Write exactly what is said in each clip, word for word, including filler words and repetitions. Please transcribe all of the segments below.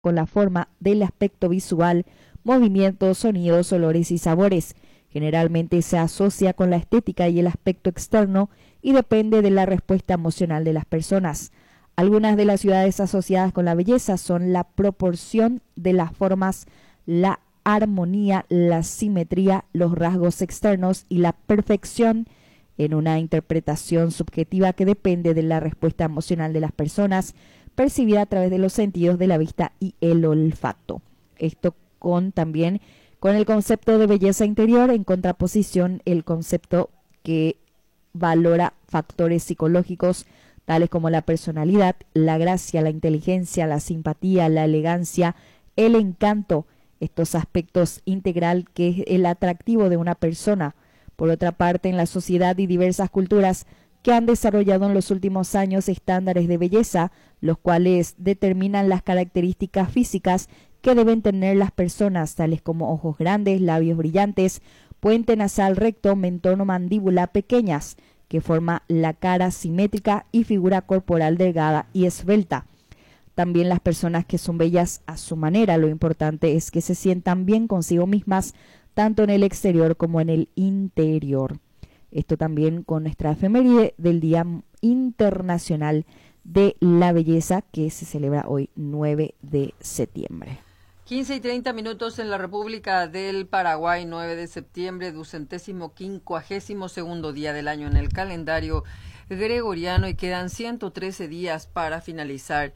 con la forma del aspecto visual, movimientos, sonidos, olores y sabores. Generalmente se asocia con la estética y el aspecto externo y depende de la respuesta emocional de las personas. Algunas de las ciudades asociadas con la belleza son la proporción de las formas, la armonía, la simetría, los rasgos externos y la perfección en una interpretación subjetiva que depende de la respuesta emocional de las personas, percibida a través de los sentidos de la vista y el olfato. Esto con también con el concepto de belleza interior, en contraposición el concepto que valora factores psicológicos tales como la personalidad, la gracia, la inteligencia, la simpatía, la elegancia, el encanto, estos aspectos integral que es el atractivo de una persona. Por otra parte, en la sociedad y diversas culturas que han desarrollado en los últimos años estándares de belleza, los cuales determinan las características físicas que deben tener las personas, tales como ojos grandes, labios brillantes, puente nasal recto, mentón o mandíbula pequeñas, que forma la cara simétrica y figura corporal delgada y esbelta. También las personas que son bellas a su manera, lo importante es que se sientan bien consigo mismas, tanto en el exterior como en el interior. Esto también con nuestra efeméride del Día Internacional de la Belleza, que se celebra hoy nueve de septiembre. quince y treinta minutos en la República del Paraguay, nueve de septiembre, ducentésimo quincuagésimo segundo día del año en el calendario gregoriano, y quedan ciento trece días para finalizar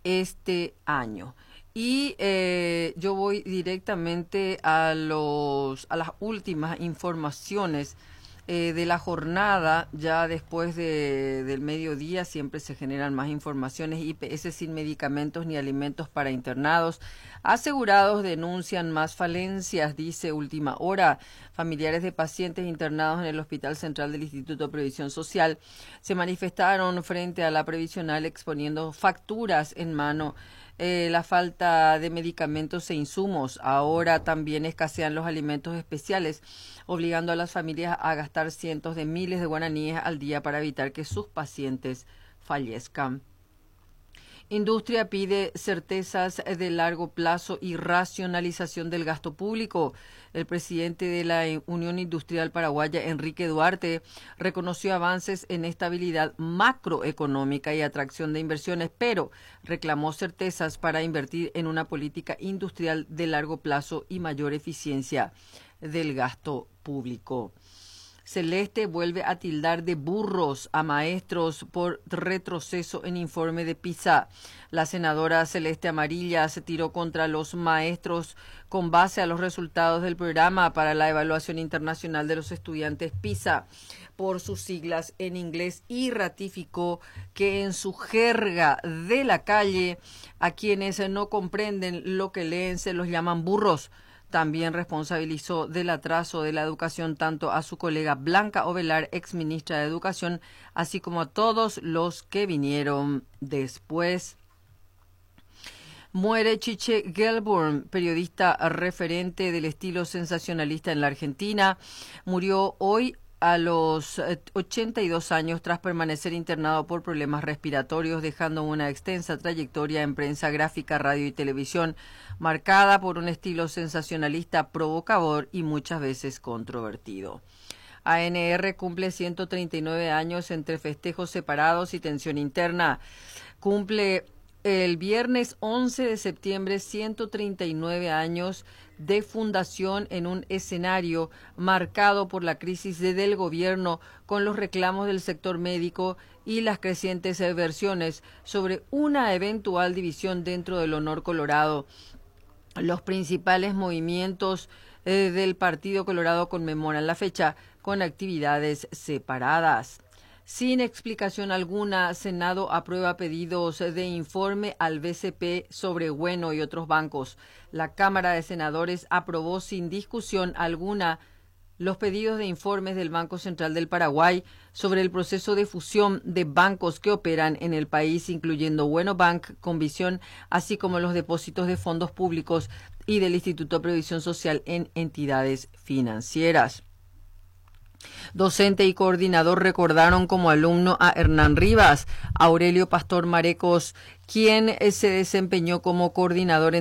este año. Y eh, yo voy directamente a los a las últimas informaciones eh, de la jornada. Ya después de, del mediodía siempre se generan más informaciones. I P S sin medicamentos ni alimentos para internados. Asegurados denuncian más falencias, dice Última Hora. Familiares de pacientes internados en el Hospital Central del Instituto de Previsión Social se manifestaron frente a la previsional exponiendo facturas en mano. Eh, la falta de medicamentos e insumos. Ahora también escasean los alimentos especiales, obligando a las familias a gastar cientos de miles de guaraníes al día para evitar que sus pacientes fallezcan. Industria pide certezas de largo plazo y racionalización del gasto público. El presidente de la Unión Industrial Paraguaya, Enrique Duarte, reconoció avances en estabilidad macroeconómica y atracción de inversiones, pero reclamó certezas para invertir en una política industrial de largo plazo y mayor eficiencia del gasto público. Celeste vuelve a tildar de burros a maestros por retroceso en informe de PISA. La senadora Celeste Amarilla se tiró contra los maestros con base a los resultados del programa para la evaluación internacional de los estudiantes PISA, por sus siglas en inglés, y ratificó que en su jerga de la calle a quienes no comprenden lo que leen se los llaman burros. También responsabilizó del atraso de la educación tanto a su colega Blanca Ovelar, exministra de Educación, así como a todos los que vinieron después. Muere Chiche Gelburn, periodista referente del estilo sensacionalista en la Argentina. Murió hoy a los ochenta y dos años tras permanecer internado por problemas respiratorios, dejando una extensa trayectoria en prensa gráfica, radio y televisión, marcada por un estilo sensacionalista, provocador y muchas veces controvertido. A N R cumple ciento treinta y nueve años entre festejos separados y tensión interna. Cumple el viernes once de septiembre ciento treinta y nueve años de fundación en un escenario marcado por la crisis del gobierno, con los reclamos del sector médico y las crecientes versiones sobre una eventual división dentro del Honor Colorado. Los principales movimientos eh, del Partido Colorado conmemoran la fecha con actividades separadas. Sin explicación alguna, Senado aprueba pedidos de informe al B C P sobre Bueno y otros bancos. La Cámara de Senadores aprobó sin discusión alguna los pedidos de informes del Banco Central del Paraguay sobre el proceso de fusión de bancos que operan en el país, incluyendo Bueno Bank, Convisión, así como los depósitos de fondos públicos y del Instituto de Previsión Social en entidades financieras. Docente y coordinador recordaron como alumno a Hernán Rivas, Aurelio Pastor Marecos, quien se desempeñó como coordinador en